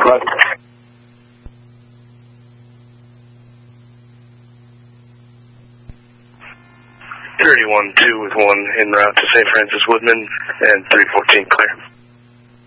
Roger. 31-2 with 1 en route to St. Francis Woodman and 314 clear.